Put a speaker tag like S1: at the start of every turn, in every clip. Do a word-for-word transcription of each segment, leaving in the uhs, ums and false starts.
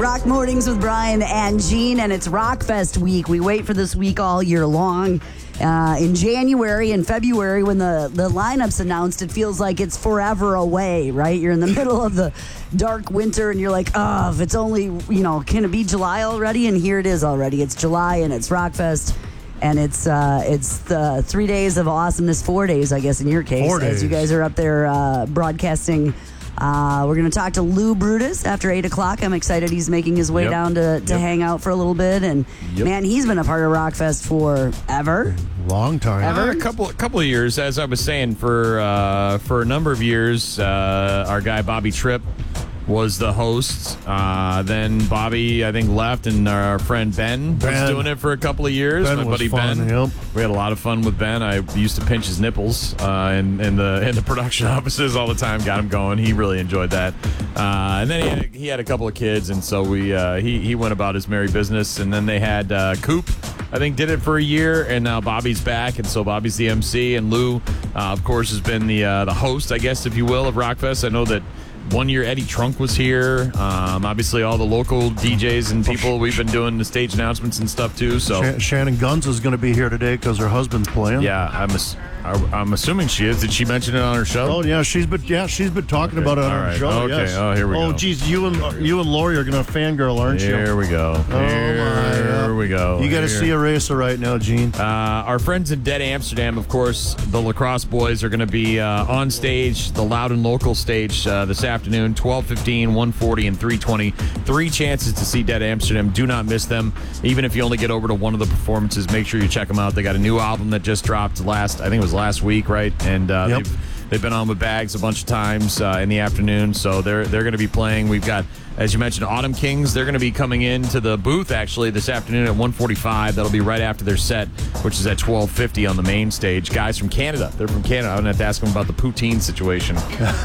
S1: Rock Mornings with Brian and Gene, and it's Rockfest week. We wait for this week all year long. Uh, in January and February, when the, the lineup's announced, it feels like it's forever away, right? You're in the middle of the dark winter, and you're like, oh, if it's only, you know, can it be July already? And here it is already. It's July, and it's Rockfest. And it's uh, it's the three days of awesomeness, four days, I guess, in your case,
S2: four days.
S1: As you guys are up there uh, broadcasting. Uh, we're going to talk to Lou Brutus after eight o'clock. I'm excited he's making his way
S3: Yep.
S1: down to, to
S3: Yep.
S1: hang out for a little bit. And,
S3: Yep.
S1: man, he's been a part of Rockfest forever.
S2: Long time.
S1: Ever?
S3: Uh, a couple, a couple of years, as I was saying, for uh, for a number of years, uh, our guy Bobby Tripp was the host. Uh, then Bobby, I think, left, and our friend Ben,
S2: Ben.
S3: was doing it for a couple of years.
S2: Ben
S3: My
S2: was
S3: buddy
S2: fun,
S3: Ben.
S2: yep.
S3: We had a lot of fun with Ben. I used to pinch his nipples uh, in, in the in the production offices all the time. Got him going. He really enjoyed that. Uh, and then he had, he had a couple of kids, and so we uh, he he went about his merry business. And then they had uh, Coop, I think, did it for a year, and now Bobby's back, and so Bobby's the M C, and Lou, uh, of course, has been the uh, the host, I guess, if you will, of Rockfest. I know that one year Eddie Trunk was here. Um, obviously, all the local D Js and people. We've been doing the stage announcements and stuff too. So
S2: Shan- Shannon Guns is going to be here today because her husband's playing.
S3: yeah, I'm ass- I- I'm assuming she is. Did she mention it on her show?
S2: Oh yeah, she's been yeah she's been talking about it on
S3: All
S2: her
S3: right.
S2: show.
S3: Okay.
S2: Yes.
S3: Oh, here we
S2: oh,
S3: go.
S2: geez, you and you and Lori are going to fangirl, aren't you?
S3: Here we go.
S2: Oh,
S3: Here
S2: my, yeah.
S3: we go.
S2: You got to
S3: Here.
S2: see a racer right now, Gene.
S3: Uh, our friends in Dead Amsterdam, of course, the lacrosse boys are going to be uh, on stage, the Loud and Local stage uh, this afternoon, twelve fifteen, one forty, and three twenty. Three chances to see Dead Amsterdam. Do not miss them. Even if you only get over to one of the performances, make sure you check them out. They got a new album that just dropped last, I think it was last week, right? And uh,
S2: Yep.
S3: they've They've been on with Bags a bunch of times uh, in the afternoon, so they're they're going to be playing. We've got, as you mentioned, Autumn Kings. They're going to be coming into the booth actually this afternoon at one forty-five. That'll be right after their set, which is at twelve fifty on the main stage. Guys from Canada. They're from Canada. I'm going to have to ask them about the poutine situation.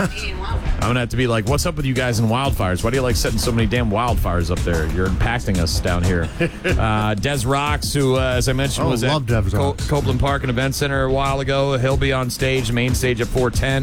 S3: I'm going to have to be like, what's up with you guys in wildfires? Why do you like setting so many damn wildfires up there? You're impacting us down here. uh, Des Rocks, who, uh, as I mentioned,
S2: Oh,
S3: was at
S2: love Des
S3: Co-
S2: Rocks.
S3: Copeland Park and Event Center a while ago. He'll be on stage, main stage at four ten.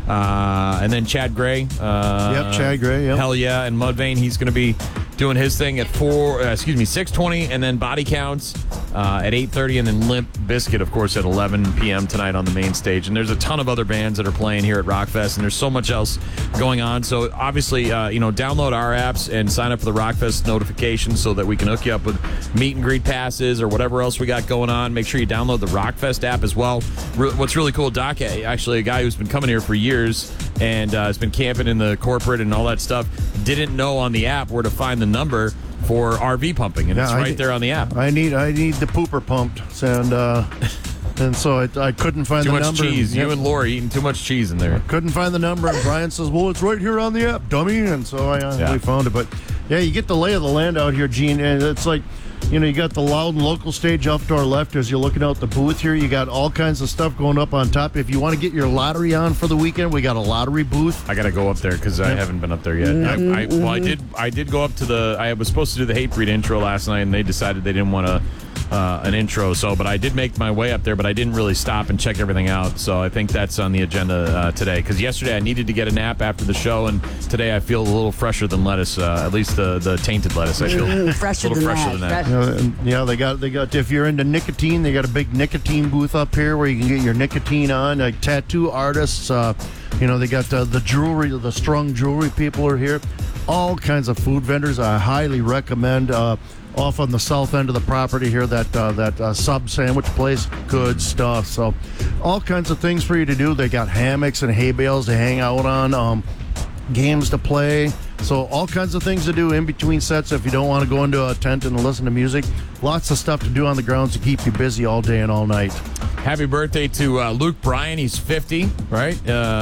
S3: Uh, and then Chad Gray. Uh,
S2: Yep, Chad Gray, yep.
S3: Hell yeah. And Mudvayne, he's going to be doing his thing at four, uh, excuse me, six twenty, and then Body Counts uh, at eight thirty, and then Limp Bizkit, of course, at eleven p.m. tonight on the main stage. And there's a ton of other bands that are playing here at Rockfest, and there's so much else going on. So obviously, uh, you know, download our apps and sign up for the Rockfest notifications so that we can hook you up with meet and greet passes or whatever else we got going on. Make sure you download the Rockfest app as well. Re- what's really cool, Doc, actually a guy who's been coming here for years and uh, has been camping in the corporate and all that stuff, didn't know on the app where to find the number for R V pumping, and
S2: Yeah,
S3: it's
S2: I
S3: right
S2: did-
S3: there on the app.
S2: I need I need the pooper pumped, and uh, and so I, I couldn't find
S3: Too
S2: the
S3: much
S2: number.
S3: cheese.
S2: Yep.
S3: You and Lori eating too much cheese in there.
S2: Couldn't find the number, and Brian says, "Well, it's right here on the app, dummy." And so I uh,
S3: Yeah.
S2: we found it. But yeah, you get the lay of the land out here, Gene, and it's like, you know, you got the Loud and Local stage off to our left as you're looking out the booth here. You got all kinds of stuff going up on top. If you want to get your lottery on for the weekend, we got a lottery booth.
S3: I got to go up there because I haven't been up there yet. I, I, well, I did. I did go up to the. I was supposed to do the Hatebreed intro last night, and they decided they didn't want to uh, an intro. So, but I did make my way up there, but I didn't really stop and check everything out. So I think that's on the agenda uh, today. Because yesterday I needed to get a nap after the show, and today I feel a little fresher than lettuce. Uh, at least the the tainted lettuce. I feel
S1: Mm, fresher
S3: a little
S1: than
S3: fresher
S1: that.
S3: than that.
S1: Fresh-
S2: Uh, and, yeah, they got they got. If you're into nicotine, they got a big nicotine booth up here where you can get your nicotine on. Like tattoo artists, uh, you know, they got the, the jewelry, the strung jewelry people are here. All kinds of food vendors. I highly recommend. Uh, off on the south end of the property here, that uh, that uh, sub sandwich place, good stuff. So, all kinds of things for you to do. They got hammocks and hay bales to hang out on. Um, games to play. So all kinds of things to do in between sets if you don't want to go into a tent and listen to music. Lots of stuff to do on the grounds to keep you busy all day and all night.
S3: Happy birthday to uh, Luke Bryan. He's fifty, right?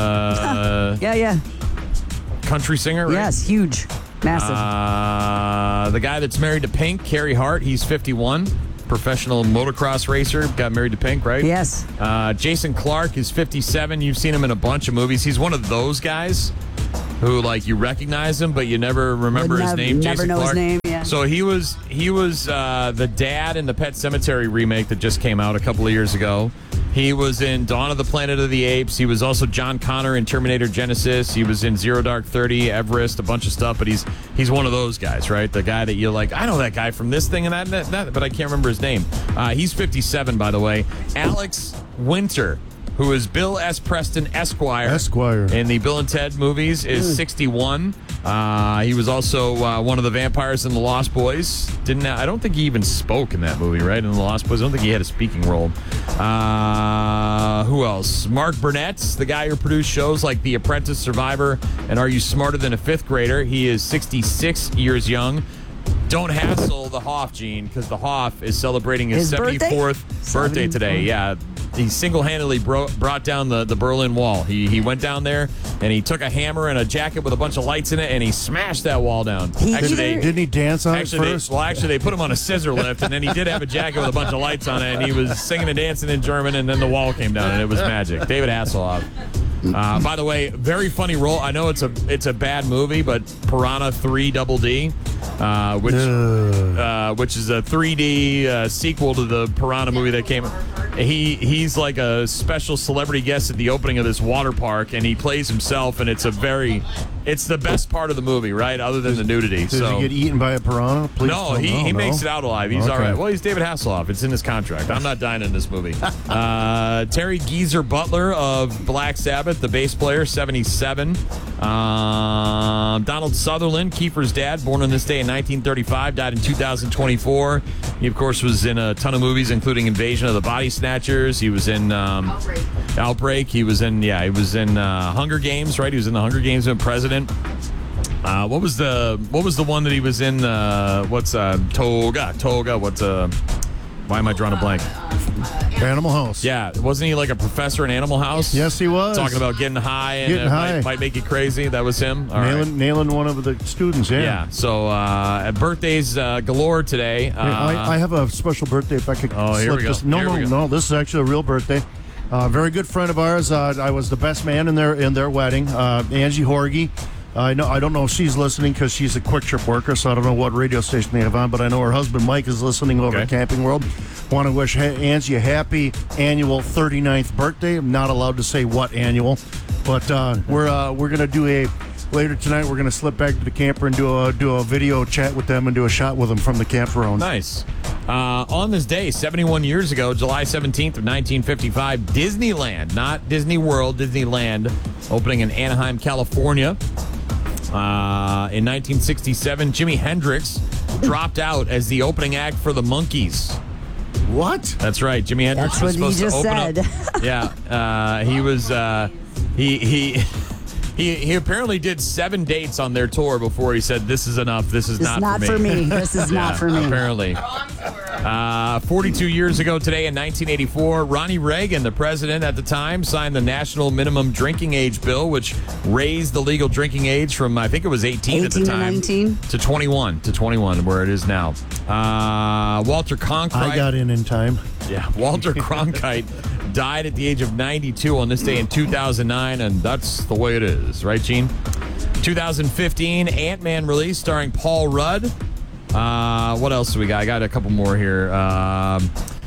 S3: Uh,
S1: yeah, yeah.
S3: country singer, right?
S1: Yes, huge. Massive.
S3: Uh, the guy that's married to Pink, Carrie Hart, he's fifty-one. Professional motocross racer, got married to Pink, right?
S1: Yes.
S3: Uh, Jason Clarke is fifty-seven. You've seen him in a bunch of movies. He's one of those guys who, like, you recognize him, but you never remember
S1: Would
S3: his
S1: nev-
S3: name.
S1: never
S3: Jason
S1: know his
S3: Clarke.
S1: name, yeah.
S3: So he was he was uh, the dad in the Pet Sematary remake that just came out a couple of years ago. He was in Dawn of the Planet of the Apes. He was also John Connor in Terminator Genesis. He was in Zero Dark Thirty, Everest, a bunch of stuff. But he's he's one of those guys, right? The guy that you're like, I know that guy from this thing and that, and that, that but I can't remember his name. Uh, he's fifty-seven, by the way. Alex Winter, who is Bill S. Preston Esquire,
S2: Esquire.
S3: in the Bill and Ted movies, is sixty-one. Uh, he was also uh, one of the vampires in The Lost Boys. Didn't I don't think he even spoke in that movie, right? In The Lost Boys, I don't think he had a speaking role. Uh, who else? Mark Burnett, the guy who produced shows like The Apprentice, Survivor, and Are You Smarter Than a Fifth Grader? He is sixty-six years young. Don't hassle the Hoff, Gene, because the Hoff is celebrating his,
S1: His birthday?
S3: seventy-fourth birthday today. Yeah. He single-handedly bro- brought down the, the Berlin Wall. He he went down there, and he took a hammer and a jacket with a bunch of lights in it, and he smashed that wall down.
S1: He
S3: actually,
S1: either-
S3: they,
S2: Didn't he dance on
S3: actually
S2: it
S3: they,
S2: first?
S3: well, actually, they put him on a scissor lift, and then he did have a jacket with a bunch of lights on it, and he was singing and dancing in German, and then the wall came down, and it was magic. David Hasselhoff. Uh, by the way, very funny role. I know it's a it's a bad movie, but Piranha three Double D, uh, which uh, which is a three D uh, sequel to the Piranha movie that came. He he's like a special celebrity guest at the opening of this water park, and he plays himself, and it's a very it's the best part of the movie, right? Other than the nudity.
S2: Does
S3: so
S2: he get eaten by a piranha? Please
S3: no,
S2: don't
S3: he,
S2: know,
S3: he
S2: no?
S3: makes it out alive. He's
S2: Okay.
S3: all right. Well, he's David Hasselhoff. It's in his contract. I'm not dying in this movie. uh, Terry Geezer Butler of Black Sabbath, the bass player, seventy-seven. Um, Donald Sutherland, Kiefer's dad, born on this day in nineteen thirty-five, died in two thousand twenty-four. He, of course, was in a ton of movies, including Invasion of the Body Snatchers. He was in um,
S4: Outbreak.
S3: Outbreak. He was in, yeah, he was in uh, Hunger Games, right? He was in the Hunger Games and President. Uh, what was the what was the one that he was in? Uh, what's uh, Toga? Toga? What's uh? Why am I drawing a blank?
S2: Animal House.
S3: Yeah, wasn't he like a professor in Animal House?
S2: Yes, he was.
S3: Talking about getting high and
S2: Getting
S3: it
S2: high.
S3: Might, might make you crazy. That was him. All right.
S2: nailing, nailing one of the students, yeah.
S3: Yeah. So uh, birthdays uh, galore today. Uh,
S2: Hey, I, I have a special birthday if I could
S3: Oh, here
S2: slip
S3: we go.
S2: this. No,
S3: Here we
S2: no,
S3: go.
S2: no. This is actually a real birthday. Uh, very good friend of ours. Uh, I was the best man in their in their wedding. Uh, Angie Horgy. I know. I don't know if she's listening because she's a Quick Trip worker, so I don't know what radio station they have on. But I know her husband Mike is listening over
S3: Okay.
S2: at Camping World. Want to wish ha- Angie a happy annual thirty-ninth birthday. I'm not allowed to say what annual, but uh, we're uh, we're gonna do a later tonight. We're gonna slip back to the camper and do a do a video chat with them and do a shot with them from the campground.
S3: Nice. Uh, on this day, seventy-one years ago, July seventeenth of nineteen fifty-five, Disneyland, not Disney World, Disneyland, opening in Anaheim, California. Uh, in nineteen sixty-seven, Jimi Hendrix dropped out as the opening act for the Monkees.
S2: What?
S3: That's right. Jimi Hendrix
S1: That's
S3: was
S1: what he
S3: supposed to
S1: just
S3: open up. Yeah, uh, he was. Uh, he he. He, he apparently did seven dates on their tour before he said, "This is enough. This is
S1: It's
S3: not,
S1: not
S3: for
S1: for
S3: me."
S1: me. This is not
S3: Yeah,
S1: for me.
S3: Apparently.
S4: Wrong tour.
S3: Uh, forty-two years ago today in nineteen eighty-four, Ronnie Reagan, the president at the time, signed the National Minimum Drinking Age Bill, which raised the legal drinking age from, I think it was eighteen, at the
S1: eighteen to
S3: time.
S1: nineteen?
S3: To twenty-one. To twenty-one, where it is now. Uh, Walter Cronkite.
S2: I got in in time.
S3: Yeah, Walter Cronkite died at the age of ninety-two on this day in two thousand nine, and that's the way it is. Right, Gene? two thousand fifteen, Ant-Man release starring Paul Rudd. Uh, what else do we got? I got a couple more here. Um,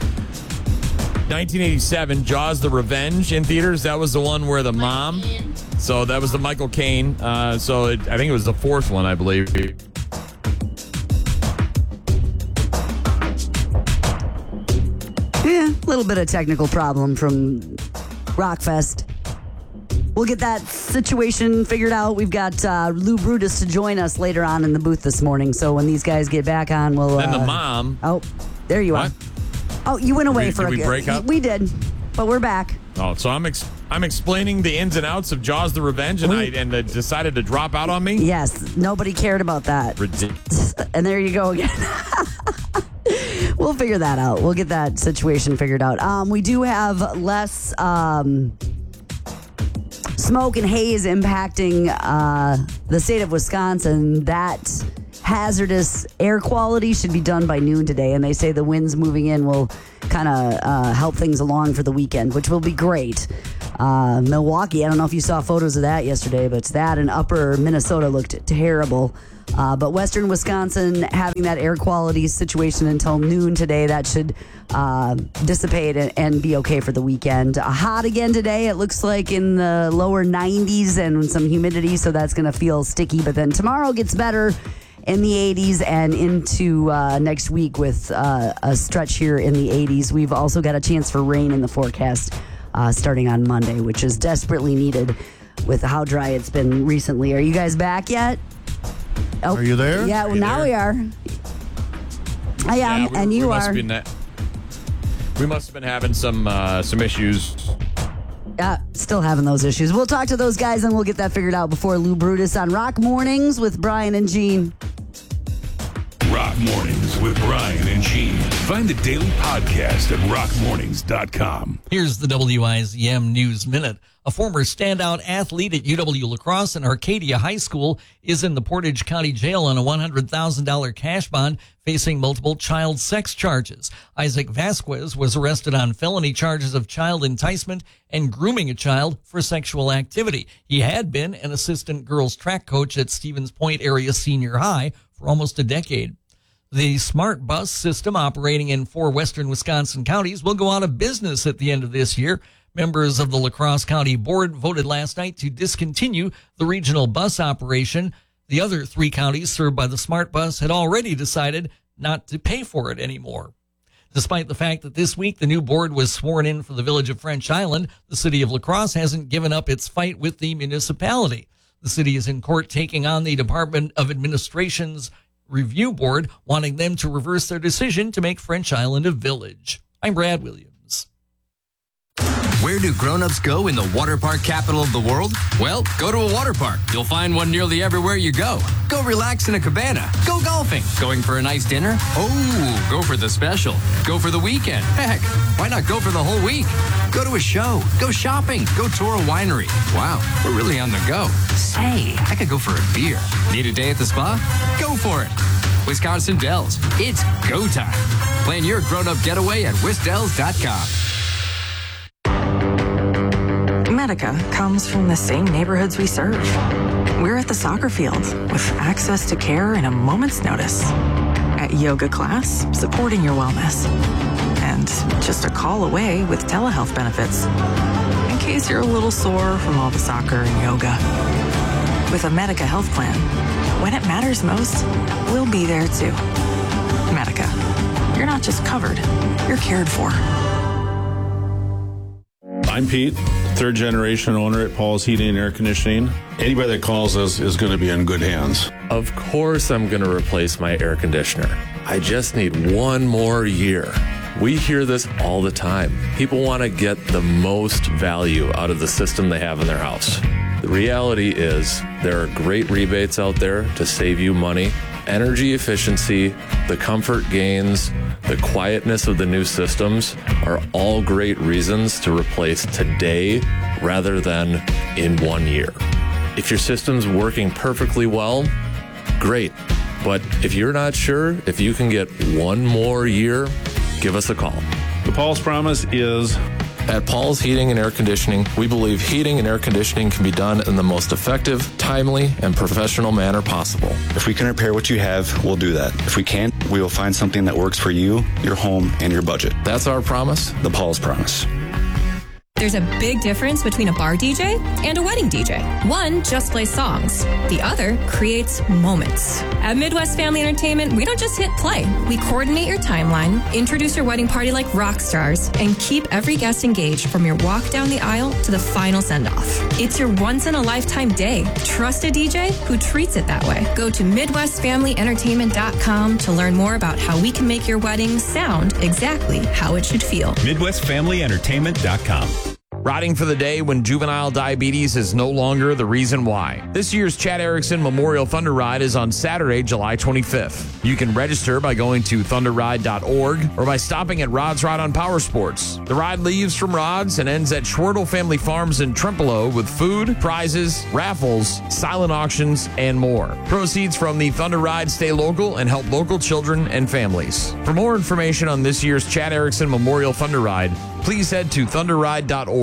S3: nineteen eighty-seven, Jaws the Revenge in theaters. That was the one where the mom... So that was the Michael Caine. Uh, so it, I think it was the fourth one, I believe.
S1: Yeah, a little bit of technical problem from Rockfest. We'll get that situation figured out. We've got uh, Lou Brutus to join us later on in the booth this morning. So when these guys get back on, we'll.
S3: Then
S1: uh,
S3: the mom...
S1: Oh, there you
S3: What?
S1: are. Oh, you went away
S3: we-
S1: for
S3: did
S1: a
S3: we
S1: good-
S3: break up?
S1: We did, but we're back.
S3: Oh, so I'm ex- I'm explaining the ins and outs of Jaws the Revenge, and I and they decided to drop out on me?
S1: Yes, nobody cared about that.
S3: Ridiculous.
S1: And there you go again. We'll figure that out. We'll get that situation figured out. Um, we do have less um, smoke and haze impacting uh, the state of Wisconsin. That hazardous air quality should be done by noon today. And they say the winds moving in will kind of uh, help things along for the weekend, which will be great. Uh, Milwaukee, I don't know if you saw photos of that yesterday, but that and upper Minnesota looked terrible. Uh, but western Wisconsin having that air quality situation until noon today, that should uh, dissipate and, and be okay for the weekend. Uh, hot again today. It looks like in the lower nineties and some humidity, so that's going to feel sticky. But then tomorrow gets better in the eighties and into uh, next week with uh, a stretch here in the eighties. We've also got a chance for rain in the forecast uh, starting on Monday, which is desperately needed with how dry it's been recently. Are you guys back yet? Oh,
S2: are you there?
S1: Yeah, well, now
S2: there?
S1: we are. I am,
S3: Yeah, we-
S1: and you
S3: we must
S1: are.
S3: have been, we must have been having some uh, some issues.
S1: Yeah, still having those issues. We'll talk to those guys and we'll get that figured out before Lou Brutus on Rock Mornings with Brian and Gene.
S4: Rock Mornings with Brian and Gene. Find the daily podcast at rock mornings dot com.
S5: Here's the W I Z M News Minute. A former standout athlete at U W La Crosse and Arcadia High School is in the Portage County Jail on a one hundred thousand dollars cash bond, facing multiple child sex charges. Isaac Vasquez was arrested on felony charges of child enticement and grooming a child for sexual activity. He had been an assistant girls track coach at Stevens Point Area Senior High for almost a decade. The smart bus system operating in four western Wisconsin counties will go out of business at the end of this year. Members of the La Crosse County Board voted last night to discontinue the regional bus operation. The other three counties served by the smart bus had already decided not to pay for it anymore. Despite the fact that this week the new board was sworn in for the village of French Island, the city of La Crosse hasn't given up its fight with the municipality. The city is in court taking on the Department of Administration's review board, wanting them to reverse their decision to make French Island a village. I'm Brad Williams.
S6: Where do grown-ups go in the water park capital of the world? Well, go to a water park. You'll find one nearly everywhere you go. Go relax in a cabana. Go golfing. Going for a nice dinner? Oh, go for the special. Go for the weekend. Heck, why not go for the whole week? Go to a show. Go shopping. Go tour a winery. Wow, we're really on the go. Say, I could go for a beer. Need a day at the spa? Go for it. Wisconsin Dells. It's go time. Plan your grown-up getaway at wisdells dot com.
S7: Medica comes from the same neighborhoods we serve. We're at the soccer field with access to care in a moment's notice. At yoga class, supporting your wellness. And just a call away with telehealth benefits. In case you're a little sore from all the soccer and yoga. With a Medica health plan, when it matters most, we'll be there too. Medica. You're not just covered, you're cared for.
S8: I'm Pete, third generation owner at Paul's Heating and Air Conditioning. Anybody that calls us is going to be in good hands.
S9: Of course I'm going to replace my air conditioner. I just need one more year. We hear this all the time. People want to get the most value out of the system they have in their house. The reality is there are great rebates out there to save you money. Energy efficiency, the comfort gains, the quietness of the new systems are all great reasons to replace today rather than in one year. If your system's working perfectly well, great. But if you're not sure if you can get one more year, give us a call.
S8: The Paul's Promise is...
S9: At Paul's Heating and Air Conditioning, we believe heating and air conditioning can be done in the most effective, timely, and professional manner possible.
S10: If we can repair what you have, we'll do that. If we can't, we will find something that works for you, your home, and your budget.
S9: That's our promise.
S10: The Paul's Promise.
S11: There's a big difference between a bar D J and a wedding D J. One just plays songs. The other creates moments. At Midwest Family Entertainment, we don't just hit play. We coordinate your timeline, introduce your wedding party like rock stars, and keep every guest engaged from your walk down the aisle to the final send-off. It's your once-in-a-lifetime day. Trust a D J who treats it that way. Go to midwest family entertainment dot com to learn more about how we can make your wedding sound exactly how it should feel.
S12: midwest family entertainment dot com.
S3: Riding for the day when juvenile diabetes is no longer the reason why. This year's Chad Erickson Memorial Thunder Ride is on Saturday, July twenty-fifth. You can register by going to thunder ride dot org or by stopping at Rod's Ride on Power Sports. The ride leaves from Rod's and ends at Schwertel Family Farms in Trempealeau with food, prizes, raffles, silent auctions, and more. Proceeds from the Thunder Ride stay local and help local children and families. For more information on this year's Chad Erickson Memorial Thunder Ride, please head to thunder ride dot org.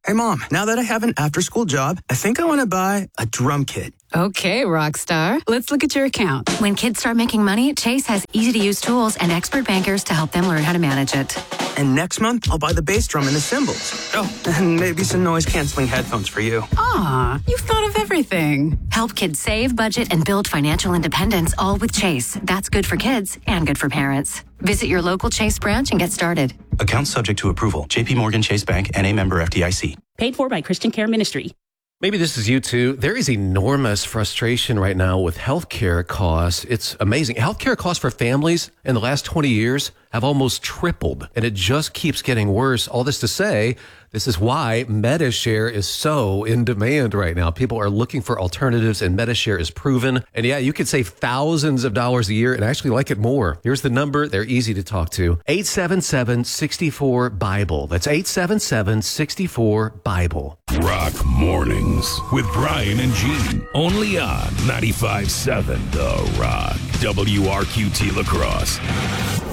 S13: Hey, Mom, now that I have an after-school job, I think I want to buy a drum kit.
S14: Okay, Rockstar. Let's look at your account. When kids start making money, Chase has easy-to-use tools and expert bankers to help them learn how to manage it.
S13: And next month, I'll buy the bass drum and the cymbals. Oh, and maybe some noise-canceling headphones for you.
S14: Aw, you've thought of everything.
S15: Help kids save, budget, and build financial independence, all with Chase. That's good for kids and good for parents. Visit your local Chase branch and get started.
S16: Account subject to approval. J P Morgan Chase Bank, N A member F D I C.
S17: Paid for by Christian Care Ministry.
S18: Maybe this is you too. There is enormous frustration right now with healthcare costs. It's amazing. Healthcare costs for families in the last twenty years have almost tripled, and it just keeps getting worse. All this to say, this is why Medi-Share is so in demand right now. People are looking for alternatives, and Medi-Share is proven. And yeah, you could save thousands of dollars a year and actually like it more. Here's the number. They're easy to talk to. eight seven seven, six four, BIBLE. That's eight seven seven, six four, BIBLE.
S4: Rock Mornings with Brian and Gene. Only on ninety-five point seven The Rock. W R Q T La Crosse.